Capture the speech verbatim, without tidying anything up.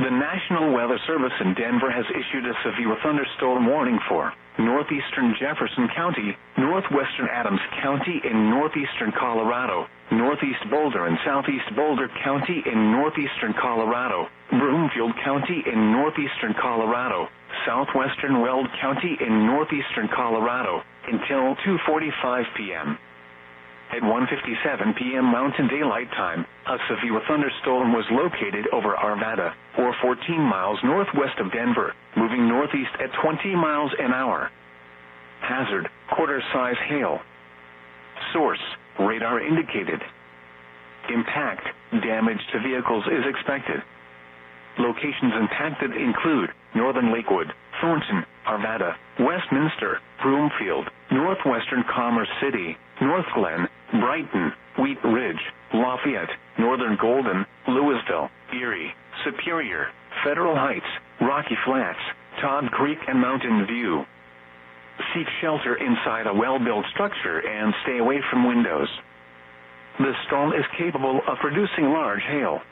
The National Weather Service in Denver has issued a severe thunderstorm warning for northeastern Jefferson County, northwestern Adams County in northeastern Colorado, northeast Boulder and southeast Boulder County in northeastern Colorado, Broomfield County in northeastern Colorado, southwestern Weld County in northeastern Colorado, until two forty-five p m At one fifty-seven p m Mountain Daylight Time, a severe thunderstorm was located over Arvada, or fourteen miles northwest of Denver, moving northeast at twenty miles an hour. Hazard, quarter-size hail. Source, radar indicated. Impact, damage to vehicles is expected. Locations impacted include northern Lakewood, Thornton, Arvada, Westminster, Broomfield, northwestern Commerce City, North Glen, Brighton, Wheat Ridge, Lafayette, northern Golden, Louisville, Erie, Superior, Federal Heights, Rocky Flats, Todd Creek and Mountain View. Seek shelter inside a well-built structure and stay away from windows. The storm is capable of producing large hail.